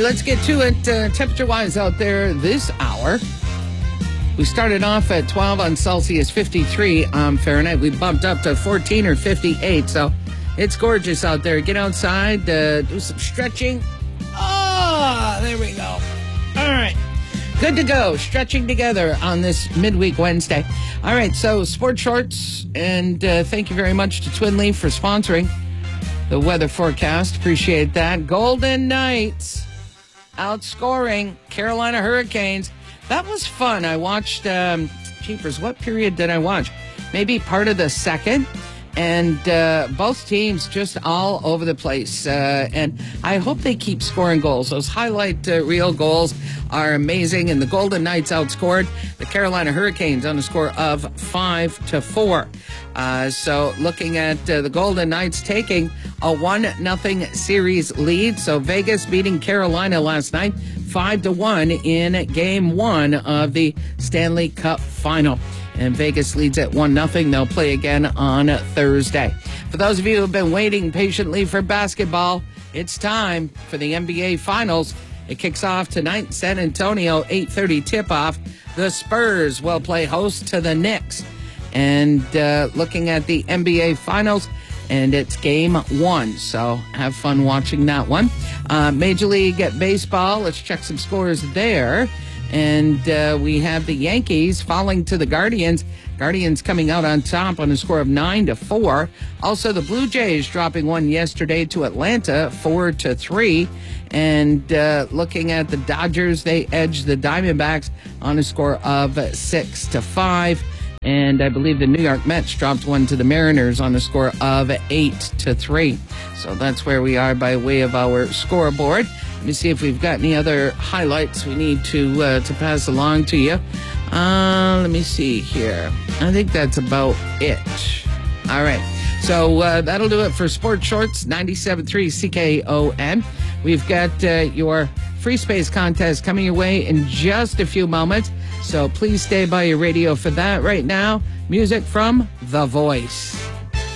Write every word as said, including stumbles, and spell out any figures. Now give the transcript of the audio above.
let's get to it. Uh, temperature-wise out there this hour, we started off at twelve on Celsius, fifty-three on Fahrenheit. We bumped up to fourteen or fifty-eight, so it's gorgeous out there. Get outside, uh, do some stretching. Oh, there we go. All right. Good to go. Stretching together on this midweek Wednesday. All right, so sports shorts, and uh, thank you very much to Twin Leaf for sponsoring the weather forecast. Appreciate that. Golden Knights outscoring Carolina Hurricanes. That was fun. I watched, um, jeepers, what period did I watch? Maybe part of the second. And uh, both teams just all over the place. Uh, and I hope they keep scoring goals. Those highlight uh, reel goals are amazing. And the Golden Knights outscored the Carolina Hurricanes on a score of five to four. Uh, so looking at uh, the Golden Knights taking a one nothing series lead. So Vegas beating Carolina last night five to one in game one of the Stanley Cup final. And Vegas leads at one nothing. They'll play again on Thursday. For those of you who have been waiting patiently for basketball, it's time for the N B A Finals. It kicks off tonight in San Antonio, eight thirty tip-off. The Spurs will play host to the Knicks. And uh, looking at the N B A Finals, and it's game one. So have fun watching that one. Uh, Major League Baseball, let's check some scores there. And uh, we have the Yankees falling to the Guardians. Guardians coming out on top on a score of nine to four. Also, the Blue Jays dropping one yesterday to Atlanta, four to three. And uh, looking at the Dodgers, they edged the Diamondbacks on a score of six to five. And I believe the New York Mets dropped one to the Mariners on a score of eight to three. So that's where we are by way of our scoreboard. Let me see if we've got any other highlights we need to uh, to pass along to you. Uh, let me see here. I think that's about it. All right. So uh, that'll do it for Sports Shorts, ninety-seven point three C K O N. We've got uh, your free space contest coming your way in just a few moments. So please stay by your radio for that. Right now, music from The Voice.